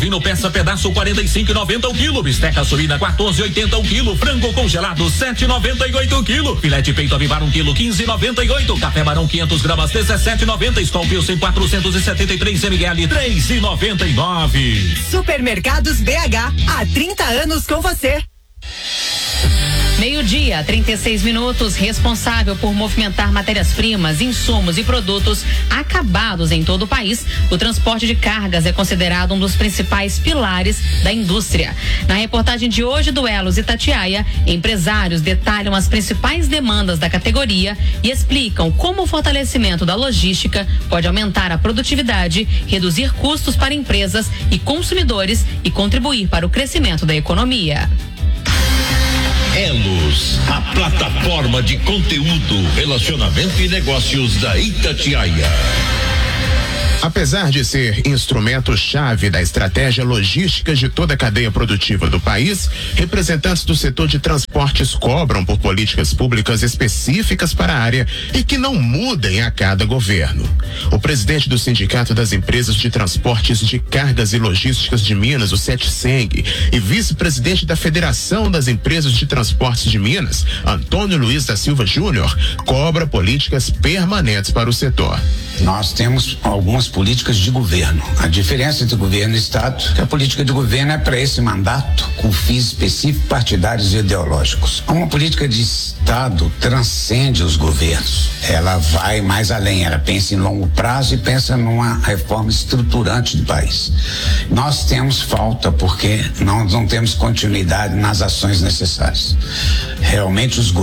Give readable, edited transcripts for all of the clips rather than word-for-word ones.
bovino peça pedaço 45,90 o quilo. Bisteca suína 14,80 o quilo. Frango congelado 7,98 o quilo. Filé de peito avivar 1 quilo 15,98. Café Barão 500 gramas 17,90. Skol Pilsen 473 ml 3,99. Supermercados BH, há 30 anos com você. 12:36, 36 minutos, responsável por movimentar matérias-primas, insumos e produtos acabados em todo o país. O transporte de cargas é considerado um dos principais pilares da indústria. Na reportagem de hoje do Elos Itatiaia, empresários detalham as principais demandas da categoria e explicam como o fortalecimento da logística pode aumentar a produtividade, reduzir custos para empresas e consumidores e contribuir para o crescimento da economia. Elos, a plataforma de conteúdo, relacionamento e negócios da Itatiaia. Apesar de ser instrumento-chave da estratégia logística de toda a cadeia produtiva do país, representantes do setor de transportes cobram por políticas públicas específicas para a área e que não mudem a cada governo. O presidente do Sindicato das Empresas de Transportes de Cargas e Logísticas de Minas, o SETSENG, e vice-presidente da Federação das Empresas de Transportes de Minas, Antônio Luiz da Silva Júnior, cobra políticas permanentes para o setor. Nós temos algumas políticas de governo. A diferença entre governo e Estado é que a política de governo é para esse mandato com fins específicos, partidários e ideológicos. Uma política de Estado transcende os governos. Ela vai mais além, ela pensa em longo prazo e pensa numa reforma estruturante do país. Nós temos falta porque nós não temos continuidade nas ações necessárias. Realmente o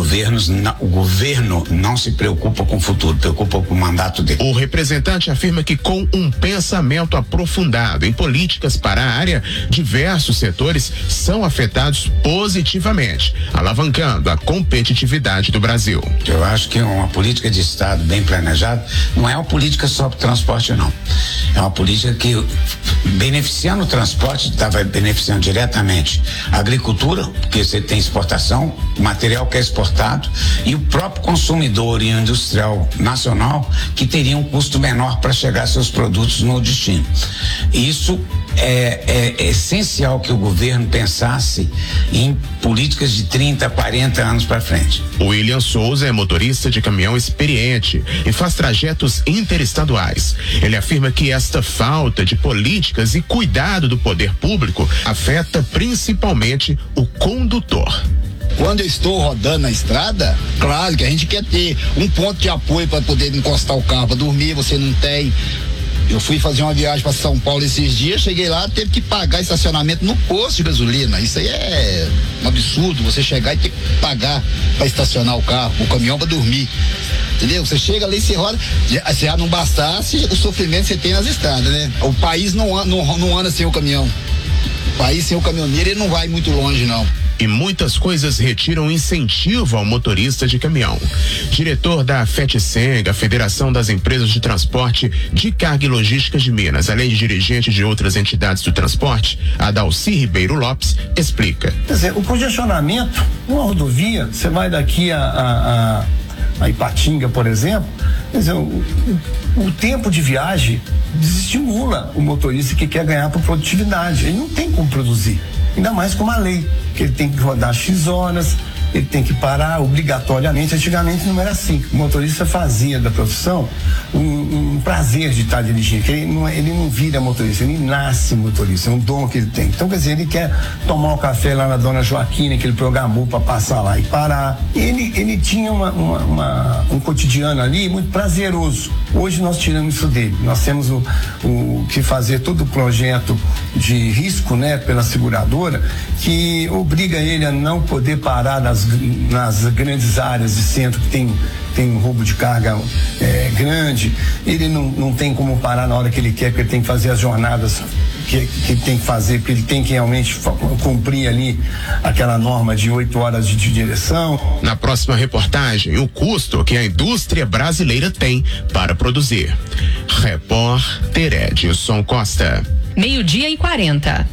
governo não se preocupa com o futuro, preocupa com o mandato dele. O representante afirma que com um pensamento aprofundado em políticas para a área, diversos setores são afetados positivamente, alavancando a competitividade do Brasil. Eu acho que uma política de Estado bem planejada não é uma política só para o transporte, não. É uma política que, beneficiando o transporte, estava beneficiando diretamente a agricultura, porque você tem exportação, material que é exportado, e o próprio consumidor e o industrial nacional que teria um custo menor para chegar seus produtos no destino. Isso é essencial que o governo pensasse em políticas de 30, 40 anos para frente. O William Souza é motorista de caminhão experiente e faz trajetos interestaduais. Ele afirma que esta falta de políticas e cuidado do poder público afeta principalmente o condutor. Quando eu estou rodando na estrada, claro que a gente quer ter um ponto de apoio para poder encostar o carro para dormir, você não tem. Eu fui fazer uma viagem para São Paulo esses dias, cheguei lá, teve que pagar estacionamento no posto de gasolina. Isso aí é um absurdo, você chegar e ter que pagar para estacionar o carro, o caminhão para dormir. Entendeu? Você chega ali e você roda, se já não bastasse o sofrimento que você tem nas estradas, né? O país não anda sem o caminhão. O país sem o caminhoneiro, ele não vai muito longe, não. E muitas coisas retiram incentivo ao motorista de caminhão. Diretor da FETSENG, a Federação das Empresas de Transporte de Carga e Logística de Minas, além de dirigente de outras entidades do transporte, Adalci Ribeiro Lopes, explica. Quer dizer, o congestionamento, uma rodovia, você vai daqui a Ipatinga, por exemplo, quer dizer, o tempo de viagem desestimula o motorista que quer ganhar por produtividade. Ele não tem como produzir. Ainda mais com uma lei, que ele tem que rodar X horas, ele tem que parar obrigatoriamente. Antigamente não era assim. O motorista fazia da profissão um prazer de estar dirigindo. Ele não vira motorista, ele nasce motorista, é um dom que ele tem. Então, quer dizer, ele quer tomar um café lá na Dona Joaquina, que ele programou para passar lá e parar. Ele tinha um cotidiano ali muito prazeroso. Hoje nós tiramos isso dele. Nós temos o que fazer todo o projeto de risco, né, pela seguradora, que obriga ele a não poder parar nas grandes áreas de centro que tem um roubo de carga grande. Ele não tem como parar na hora que ele quer, porque ele tem que fazer as jornadas que ele tem que fazer, porque ele tem que realmente cumprir ali aquela norma de 8 horas de direção. Na próxima reportagem, o custo que a indústria brasileira tem para produzir. Repórter Edson Costa. 12:40.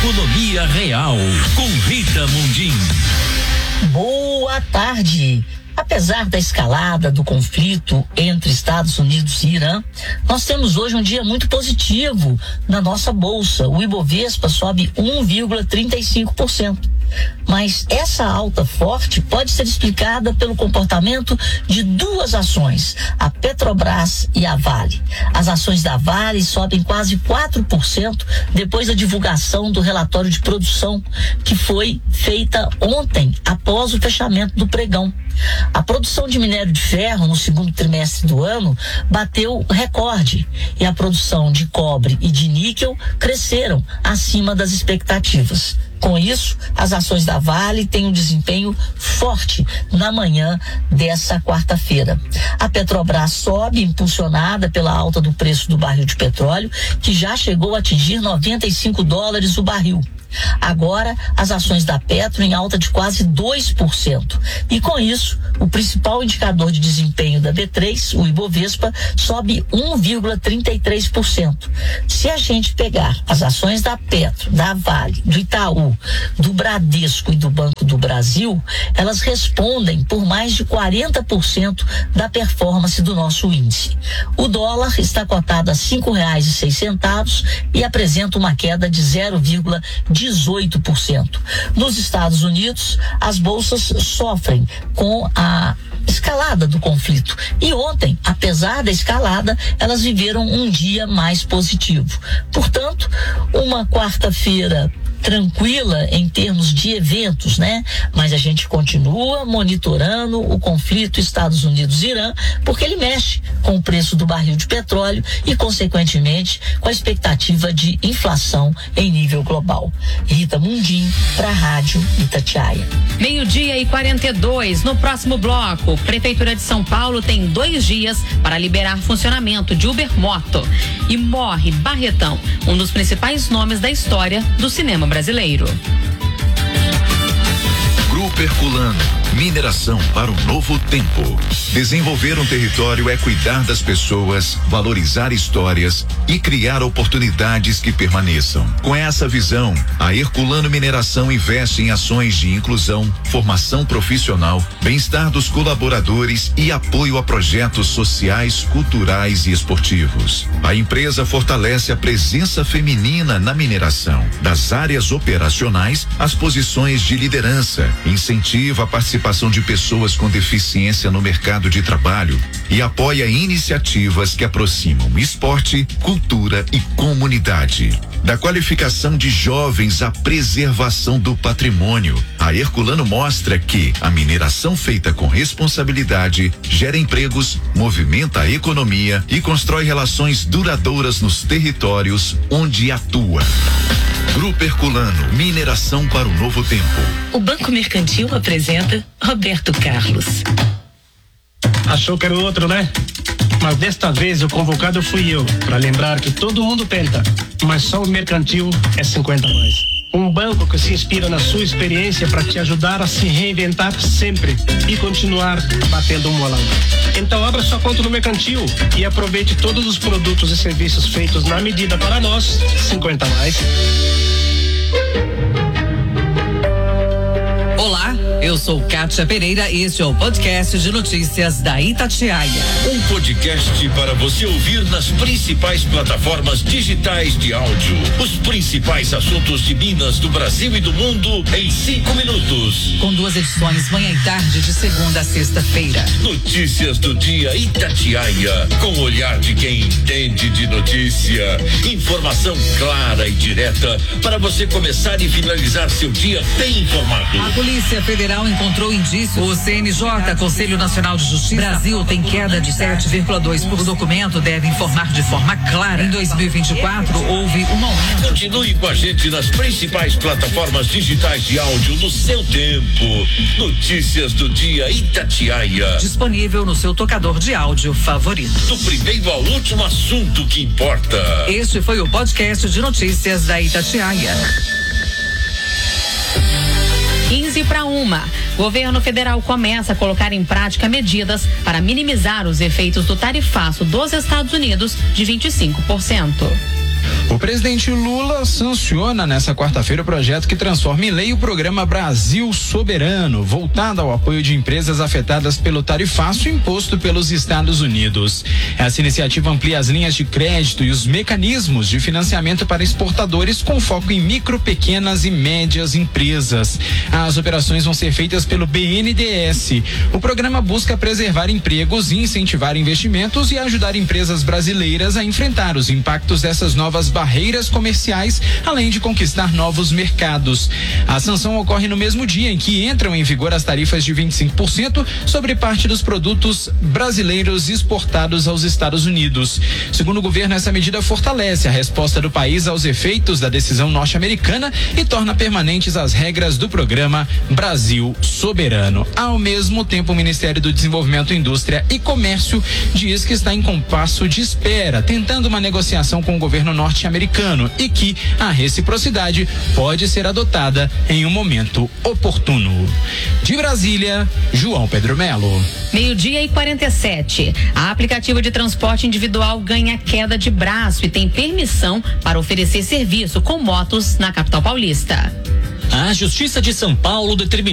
Economia Real, com Rita Mundim. Boa tarde. Apesar da escalada do conflito entre Estados Unidos e Irã, nós temos hoje um dia muito positivo na nossa bolsa. O Ibovespa sobe 1,35%. Mas essa alta forte pode ser explicada pelo comportamento de duas ações, a Petrobras e a Vale. As ações da Vale sobem quase 4% depois da divulgação do relatório de produção, que foi feita ontem, após o fechamento do pregão. A produção de minério de ferro no segundo trimestre do ano bateu recorde e a produção de cobre e de níquel cresceram acima das expectativas. Com isso, as ações da Vale têm um desempenho forte na manhã dessa quarta-feira. A Petrobras sobe, impulsionada pela alta do preço do barril de petróleo, que já chegou a atingir $95 o barril. Agora, as ações da Petro em alta de quase 2%. E com isso, o principal indicador de desempenho da B3, o Ibovespa, sobe 1,33%. Se a gente pegar as ações da Petro, da Vale, do Itaú, do Bradesco e do Banco do Brasil, elas respondem por mais de 40% da performance do nosso índice. O dólar está cotado a R$5,06 e apresenta uma queda de 0,18%. Nos Estados Unidos, as bolsas sofrem com a escalada do conflito. E ontem, apesar da escalada, elas viveram um dia mais positivo. Portanto, uma quarta-feira tranquila em termos de eventos, né? Mas a gente continua monitorando o conflito Estados Unidos-Irã, porque ele mexe com o preço do barril de petróleo e, consequentemente, com a expectativa de inflação em nível global. Rita Mundim, para a Rádio Itatiaia. 12:42. No próximo bloco, Prefeitura de São Paulo tem 2 dias para liberar funcionamento de Uber Moto. E morre Barretão, um dos principais nomes da história do cinema brasileiro. Grupo Herculano, mineração para um novo tempo. Desenvolver um território é cuidar das pessoas, valorizar histórias e criar oportunidades que permaneçam. Com essa visão, a Herculano Mineração investe em ações de inclusão, formação profissional, bem-estar dos colaboradores e apoio a projetos sociais, culturais e esportivos. A empresa fortalece a presença feminina na mineração, das áreas operacionais às posições de liderança, incentiva a participação de pessoas com deficiência no mercado de trabalho e apoia iniciativas que aproximam esporte, cultura e comunidade. Da qualificação de jovens à preservação do patrimônio, a Herculano mostra que a mineração feita com responsabilidade gera empregos, movimenta a economia e constrói relações duradouras nos territórios onde atua. Grupo Herculano, mineração para um novo tempo. O Banco Mercantil apresenta Roberto Carlos. Achou que era o outro, né? Mas desta vez o convocado fui eu, para lembrar que todo mundo tenta, mas só o Mercantil é 50 a mais. Um banco que se inspira na sua experiência para te ajudar a se reinventar sempre e continuar batendo um bolão. Então abra sua conta no Mercantil e aproveite todos os produtos e serviços feitos na medida para nós, 50 a mais. Olá, eu sou Kátia Pereira e este é o podcast de notícias da Itatiaia. Um podcast para você ouvir nas principais plataformas digitais de áudio. Os principais assuntos de Minas, do Brasil e do mundo em 5 minutos. Com 2 edições, manhã e tarde, de segunda a sexta-feira. Notícias do dia Itatiaia, com o olhar de quem entende de notícia. Informação clara e direta para você começar e finalizar seu dia bem informado. A Polícia Federal encontrou indícios. O CNJ, Conselho Nacional de Justiça, Brasil tem queda de 7,2%. O documento deve informar de forma clara. Em 2024, houve um aumento. Continue com a gente nas principais plataformas digitais de áudio no seu tempo. Notícias do dia Itatiaia. Disponível no seu tocador de áudio favorito. Do primeiro ao último assunto que importa. Este foi o podcast de notícias da Itatiaia. 12:50. Governo federal começa a colocar em prática medidas para minimizar os efeitos do tarifaço dos Estados Unidos de 25%. O presidente Lula sanciona nesta quarta-feira o projeto que transforma em lei o programa Brasil Soberano, voltado ao apoio de empresas afetadas pelo tarifaço imposto pelos Estados Unidos. Essa iniciativa amplia as linhas de crédito e os mecanismos de financiamento para exportadores com foco em micro, pequenas e médias empresas. As operações vão ser feitas pelo BNDES. O programa busca preservar empregos, incentivar investimentos e ajudar empresas brasileiras a enfrentar os impactos dessas novas barreiras comerciais, além de conquistar novos mercados. A sanção ocorre no mesmo dia em que entram em vigor as tarifas de 25% sobre parte dos produtos brasileiros exportados aos Estados Unidos. Segundo o governo, essa medida fortalece a resposta do país aos efeitos da decisão norte-americana e torna permanentes as regras do programa Brasil Soberano. Ao mesmo tempo, o Ministério do Desenvolvimento, Indústria e Comércio diz que está em compasso de espera, tentando uma negociação com o governo norte-americano e que a reciprocidade pode ser adotada em um momento oportuno. De Brasília, João Pedro Melo. 12:47. A aplicativa de transporte individual ganha queda de braço e tem permissão para oferecer serviço com motos na capital paulista. A Justiça de São Paulo determinou